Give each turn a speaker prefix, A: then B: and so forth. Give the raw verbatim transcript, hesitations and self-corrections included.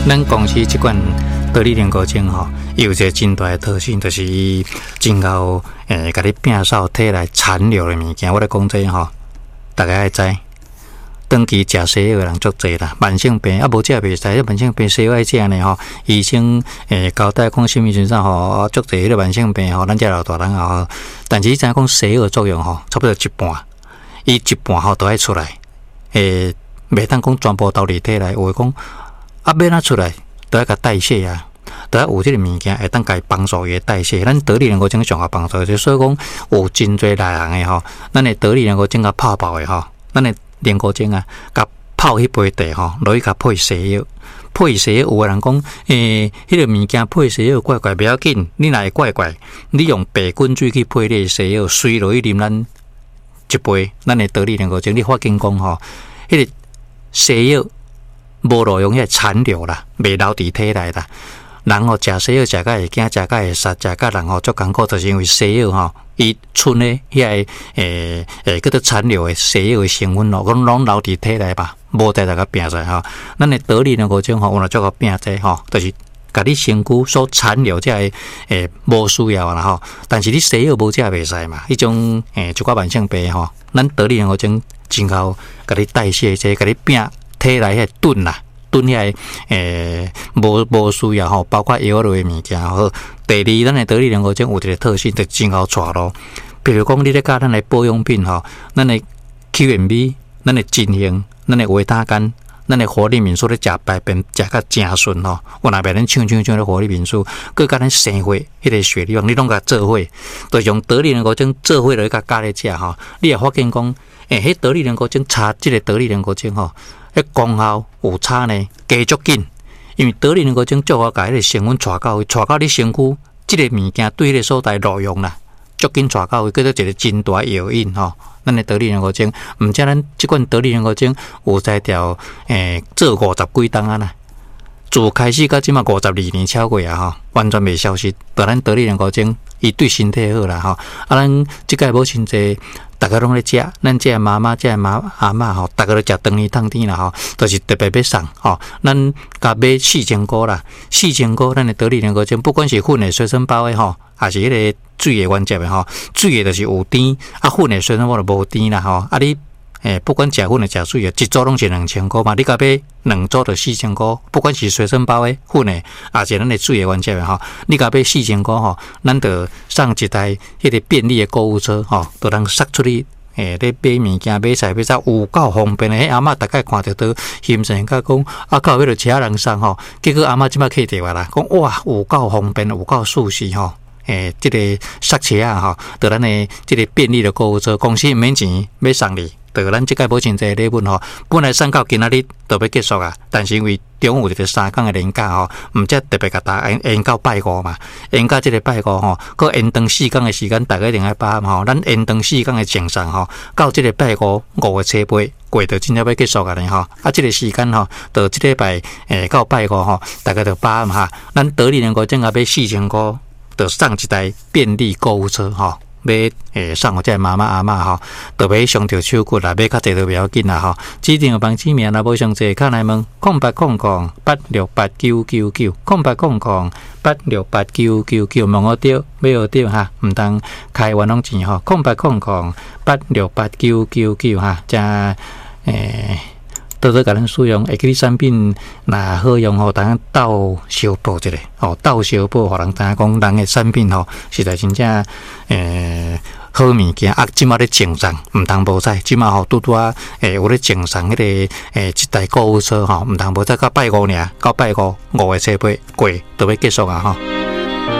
A: 咱公司这款得力莲膏精吼，有一个真大的特性，就是伊真够诶，甲你摒扫体内残留的物件。我咧讲这吼，大家爱知。长期食西药的人足侪啦，慢性病啊，无食袂使，慢性病西药爱食呢吼。医生诶交代讲，什么时阵吼，足侪迄个慢性病吼，咱这老大人吼，但是伊知影讲西药的作用吼，差不多一半，伊一半吼都爱出来，诶，袂当讲全部投入体内，有诶讲啊，要哪出来，都要甲代谢啊。都要有这个物件会当甲伊帮助伊的代谢，咱得力莲膏精上好帮助，所以讲有真侪内行的吼，咱的得力莲膏精甲泡泡的吼，咱的莲膏精啊，甲泡迄杯茶吼，落去甲配西药，配西药有个人讲，诶、欸，迄、那个物件配西药怪怪，不要紧，你若会怪怪，你用白滚水去配你的西药，水落去啉咱一杯，咱的得力莲膏精，你发现讲吼，迄、那个西药无路用迄残留啦，袂留伫体内啦。人吼食西药食甲会惊，食甲会杀，食甲人吼足艰苦，就是因为西药吼，伊剩诶遐个诶诶，叫做残留诶西药诶成分咯，拢拢留伫体内吧，无在大家拼出来吼。咱诶得力莲膏精吼，有若足个拼者吼，就是甲你身躯所残留这个诶无需要啦吼。但是你西药无食袂使嘛，迄种诶一寡慢性病吼，咱得力莲膏精真够甲你代谢这，甲你拼体内迄顿啦。炖遐诶，无无需要吼，包括药类物件吼。第二，咱诶得力莲膏精有一个特性，就真好带咯。比如讲，你咧甲咱诶保养品吼，咱诶 Q M B， 咱诶金型，咱诶维他甘，咱诶活力敏素咧食排便食甲诚顺吼。我若袂咱抢抢抢咧活力敏素，佮甲咱生活迄个血量，你拢甲做伙，就用得力莲膏精做伙落去甲加咧食吼。你会发现讲，诶，迄得力莲膏精差即个得力莲膏精吼。迄功效有差呢，加足紧，因为得力莲膏精足好甲迄个成分带到位，带到你身躯，即、這個物件对迄个所在路用啦，足紧带到位，叫做一个真大药引吼。咱的得力莲膏精，毋知咱即款得力莲膏精有在条诶做五十几档啊啦，自开始到即马五十二年超过啊吼，完全袂消失。但咱得力莲膏精，伊对身体好啦吼。啊，咱即个无真济。大家拢咧食，咱这妈妈、这妈阿嬷吼，大家都食长年烫甜啦吼，就是特别要送吼。咱甲买四千箍啦，四千箍，咱的得力莲膏精，不管是粉的随身包的吼，还是迄个水的原汁的吼，水的就是有甜，啊粉的随身包就无甜啦吼。啊你诶，不管食粉的食水的，一组拢是两千箍嘛，你甲买两组就四千箍，不管是随身包的粉的，还是咱的水的原汁的吼，你甲买四千箍吼，咱就送一台迄个便利的购物车吼，都通塞出去。诶，咧买物件、买菜、买菜有够方便诶！迄阿嬷大概看着都心神甲讲，啊，到尾就其他人送吼，结果阿嬷即摆客电话啦，讲哇，有够方便，有够舒适吼。诶，即、這个塞车啊吼，就咱诶即个便利的购物车，公司免钱要送你。就咱即个保证这礼物吼，本来送到今仔日就要结束啊，但是因为中有一个三天的年假吼，毋则特别甲大家延延到拜五嘛，延到即个拜五吼，佮延长四天的时间，大家一定爱把握吼，咱延长四天的精神吼，到即个拜五五月初八过就真正要结束啊咧吼，啊，即个时间吼，到即礼拜诶到拜五吼，大家就把握哈，咱得力莲膏精啊买四千箍，就送一台便利购物车吼。要诶送互这妈妈阿嬷吼，特别伤着手骨啦，买较济都袂要紧啦吼。指定帮指名啦，无上济，看来问空八空空八六八九九九，空八空空八六八九九九，问我对，买我对哈，毋通开冤枉钱吼。空八空空八六八九九九哈，加诶。多多甲咱使用，会记啲产品若好用吼，当斗小报一下，吼斗小报，互人知影讲人诶产品吼，实在真正诶好物件。啊，即马咧竞争，毋通无采，即马吼拄拄啊，诶有咧竞争迄个诶一台购物车吼，毋通无采，到拜五尔，到拜五五月初八过，就要结束啊吼。